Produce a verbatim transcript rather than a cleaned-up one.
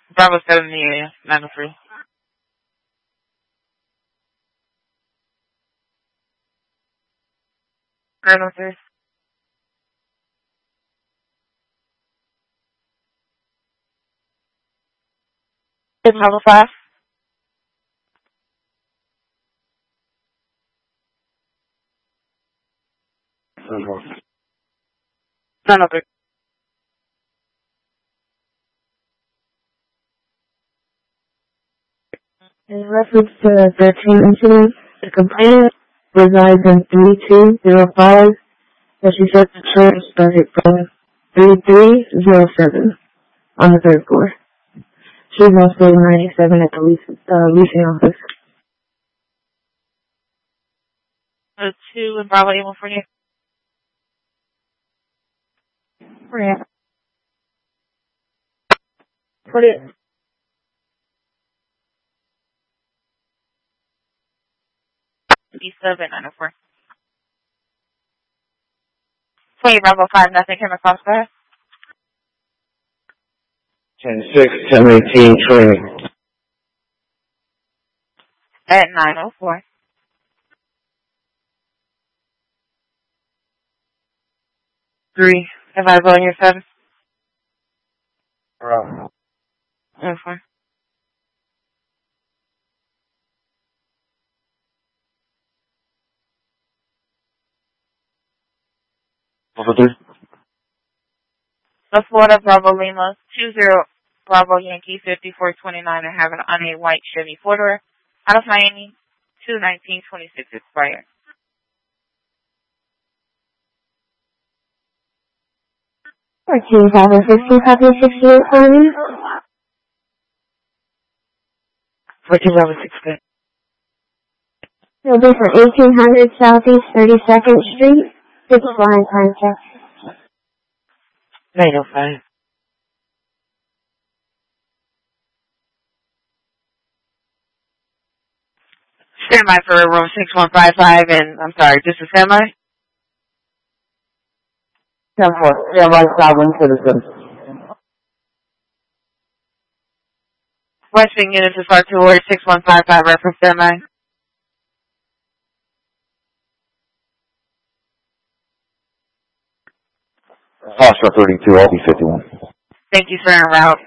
Bravo seven in the area, nine oh three. nine oh three. Bravo five. nine oh three. In reference to the thirteen incident, the complainant resides in three two zero five, and she said the church started from three three zero seven on the third floor. She's also ninety-seven at the lease, uh, leasing office. Uh, two in Bravo eight one four. Forty-eight. Forty-eight. B seven nine oh four. twenty Bravo five, nothing came across that. ten six, ten eighteen, training. At nine oh four. Three. Have I on your seven? Bravo. Oh, four. Over three. The Florida Bravo Lima two zero Bravo Yankee fifty-four twenty-nine are having on a white Chevy four-door out of Miami, two nineteen twenty-six expired. fourteen Bravo fifteen, copy sixty-eight Harmony. fourteen Bravo six good. It'll be for eighteen hundred Southeast thirty-second Street. It's flying time check. nine oh five. Standby for room six one five five, and I'm sorry, just a standby? ten four. Yeah, right side, wing citizen. Western units is R two or six one five five, reference standby. Foxtrot thirty-two, I'll be fifty-one. Thank you for en route.